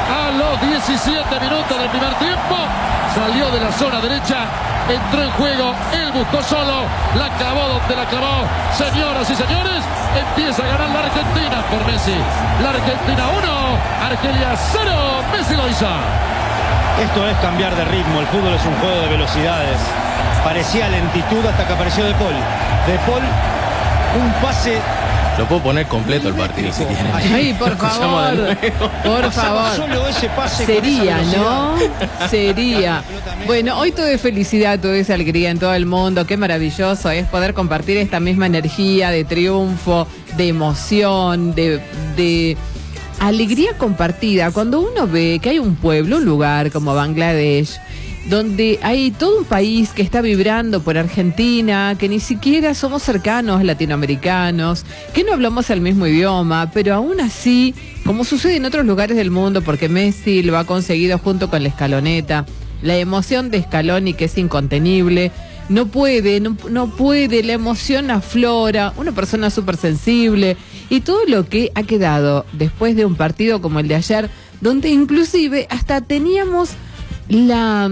a los 17 minutos del primer tiempo. Salió de la zona derecha, entró en juego, él buscó solo, la clavó donde la clavó. Señoras y señores, empieza a ganar la Argentina por Messi. La Argentina 1, Argelia 0, Messi lo hizo. Esto es cambiar de ritmo, el fútbol es un juego de velocidades. Parecía lentitud hasta que apareció De Paul. De Paul, un pase... Lo puedo poner completo el partido si quieren. Ay, por favor, por favor. Solo ese pase sería, ¿no? Sería. Bueno, hoy todo es felicidad, todo es alegría en todo el mundo. Qué maravilloso es poder compartir esta misma energía de triunfo, de emoción, de alegría compartida. Cuando uno ve que hay un pueblo, un lugar como Bangladesh, donde hay todo un país que está vibrando por Argentina, que ni siquiera somos cercanos latinoamericanos, que no hablamos el mismo idioma, pero aún así, como sucede en otros lugares del mundo, porque Messi lo ha conseguido junto con la Escaloneta, la emoción de Scaloni, que es incontenible, no puede, la emoción aflora, una persona súper sensible, y todo lo que ha quedado después de un partido como el de ayer, donde inclusive hasta teníamos yo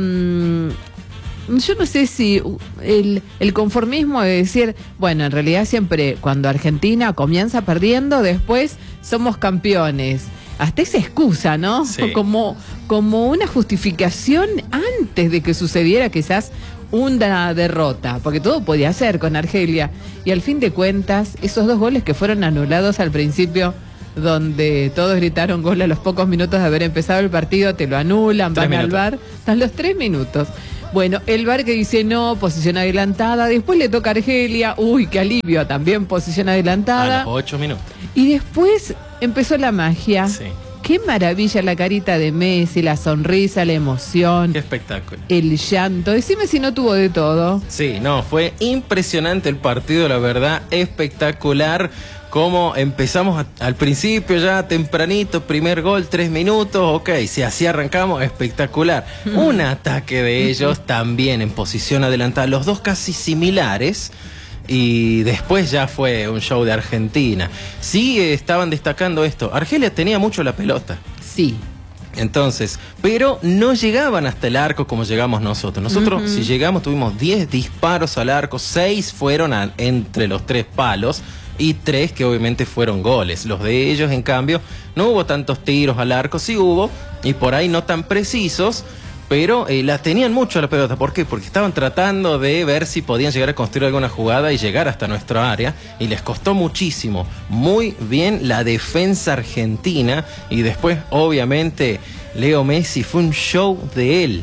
no sé si el conformismo de decir, bueno, en realidad siempre cuando Argentina comienza perdiendo, después somos campeones. Hasta esa excusa, ¿no? Sí. Como una justificación antes de que sucediera quizás una derrota, porque todo podía ser con Argelia. Y al fin de cuentas, esos 2 goles que fueron anulados al principio, donde todos gritaron gol a los pocos minutos de haber empezado el partido, te lo anulan, van al VAR, hasta los 3 minutos. Bueno, el VAR que dice no, posición adelantada, después le toca a Argelia, uy, qué alivio, también posición adelantada. A los 8 minutos. Y después empezó la magia. Sí. Qué maravilla la carita de Messi, la sonrisa, la emoción. Qué espectáculo. El llanto. Decime si no tuvo de todo. Sí, no, fue impresionante el partido, la verdad, espectacular. Como empezamos al principio ya tempranito, primer gol, 3 minutos, ok, si así arrancamos, espectacular. Un ataque de ellos también en posición adelantada, los dos casi similares. Y después ya fue un show de Argentina. Sí, estaban destacando esto. Argelia tenía mucho la pelota. Sí. Entonces, pero no llegaban hasta el arco como llegamos nosotros. Nosotros, si llegamos, tuvimos 10 disparos al arco, 6 fueron entre los 3 palos y 3 que obviamente fueron goles. Los de ellos, en cambio, no hubo tantos tiros al arco, sí hubo, y por ahí no tan precisos, pero la tenían mucho la pelota. ¿Por qué? Porque estaban tratando de ver si podían llegar a construir alguna jugada y llegar hasta nuestra área, y les costó muchísimo. Muy bien la defensa argentina, y después, obviamente, Leo Messi, fue un show de él.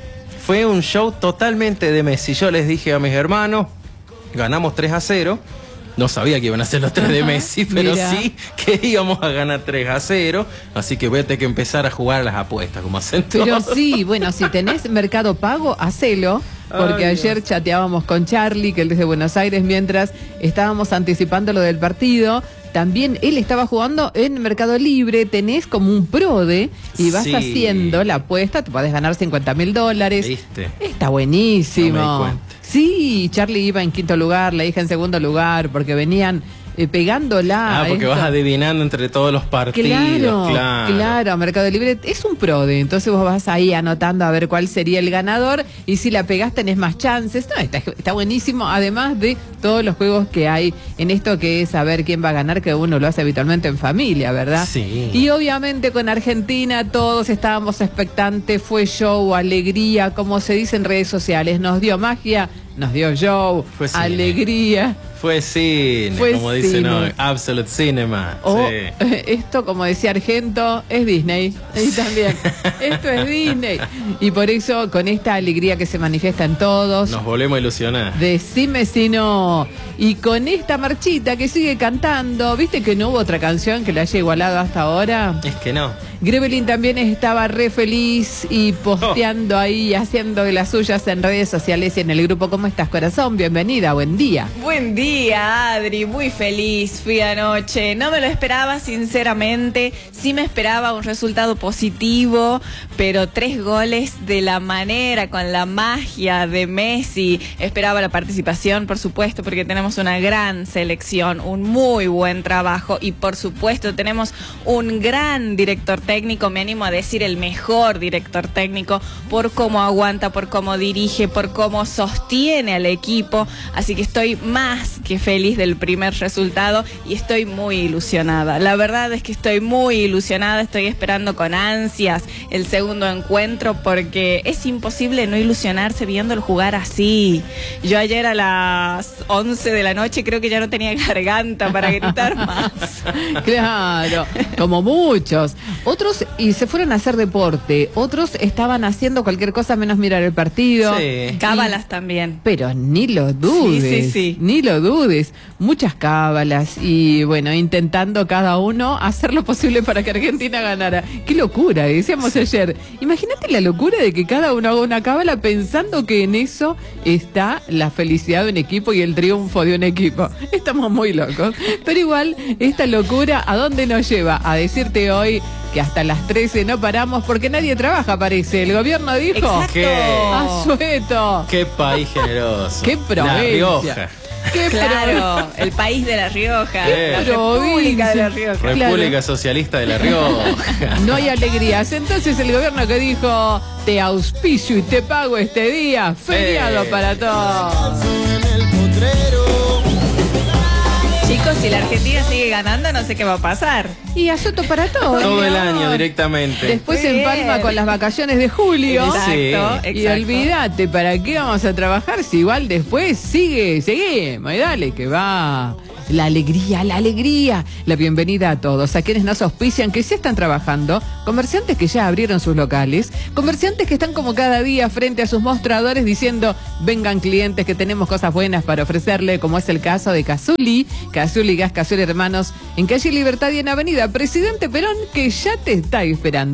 Fue un show totalmente de Messi. Yo les dije a mis hermanos, ganamos 3-0. No sabía que iban a ser los 3 de Messi, pero mira, sí que íbamos a ganar 3-0. Así que voy a tener que empezar a jugar a las apuestas, como hacen todos. Pero sí, bueno, si tenés Mercado Pago, hacelo. Porque ayer chateábamos con Charlie, que él es de Buenos Aires, mientras estábamos anticipando lo del partido. También él estaba jugando en Mercado Libre, tenés como un PRODE y vas haciendo la apuesta, te podés ganar $50.000. ¿Viste? Está buenísimo. No me di cuenta. Sí, Charlie iba en 5º lugar, la hija en 2º lugar, porque venían pegándola. Porque vas adivinando entre todos los partidos. Claro, Mercado Libre es un PRODE, entonces vos vas ahí anotando a ver cuál sería el ganador, y si la pegás tenés más chances. No, está buenísimo, además de todos los juegos que hay en esto, que es saber quién va a ganar, que uno lo hace habitualmente en familia, ¿verdad? Sí. Y obviamente con Argentina todos estábamos expectantes, fue show, alegría, como se dice en redes sociales, nos dio magia, nos dio show, alegría. Fue cine, como dicen hoy, Absolute Cinema. Esto, como decía Argento, es Disney. Y también, esto es Disney. Y por eso, con esta alegría que se manifiesta en todos, nos volvemos a ilusionar. Decime si no. Y con esta marchita que sigue cantando, ¿viste que no hubo otra canción que la haya igualado hasta ahora? Es que no. Grevelin también estaba re feliz y posteando ahí, haciendo de las suyas en redes sociales y en el grupo. ¿Cómo estás, corazón? Bienvenida, buen día. Buen día, Adri, muy feliz fui anoche. No me lo esperaba, sinceramente. Sí me esperaba un resultado positivo, pero 3 goles de la manera, con la magia de Messi. Esperaba la participación, por supuesto, porque tenemos una gran selección, un muy buen trabajo y, por supuesto, tenemos un gran director técnico técnico, me animo a decir el mejor director técnico, por cómo aguanta, por cómo dirige, por cómo sostiene al equipo. Así que estoy más que feliz del primer resultado y estoy muy ilusionada. La verdad es que estoy muy ilusionada, estoy esperando con ansias el segundo encuentro porque es imposible no ilusionarse viéndolo jugar así. Yo ayer a las 11 de la noche creo que ya no tenía garganta para gritar más. Claro, como muchos. Otros y se fueron a hacer deporte, otros estaban haciendo cualquier cosa menos mirar el partido. Sí. Cábalas también. Pero ni lo dudes, Sí. ni lo dudes. Muchas cábalas y bueno, intentando cada uno hacer lo posible para que Argentina ganara. Qué locura, decíamos ayer. Imagínate la locura de que cada uno haga una cábala pensando que en eso está la felicidad de un equipo y el triunfo de un equipo. Estamos muy locos. Pero igual, esta locura, ¿a dónde nos lleva? A decirte hoy que hasta las 13 no paramos porque nadie trabaja, parece. El gobierno dijo. Exacto. ¿Qué? ¡Asueto! Qué país generoso. ¡Qué provincia! La Rioja. ¡Qué Claro, el país de La Rioja, ¿Qué? la República de La Rioja. República Socialista de La Rioja. No hay alegrías. Entonces el gobierno que dijo, te auspicio y te pago este día, feriado para todos. Chicos, si la Argentina sigue ganando, no sé qué va a pasar. Y azoto para todos. Todo el mi año amor. directamente. Después Muy se bien. empalma con las vacaciones de julio. Exacto, Y olvídate, ¿para qué vamos a trabajar si igual después seguimos y dale que va? La alegría, la bienvenida a todos, a quienes nos auspician, que sí están trabajando, comerciantes que ya abrieron sus locales, comerciantes que están como cada día frente a sus mostradores diciendo, vengan clientes que tenemos cosas buenas para ofrecerle, como es el caso de Cazuli Gas, Cazuli Hermanos, en calle Libertad y en avenida Presidente Perón, que ya te está esperando.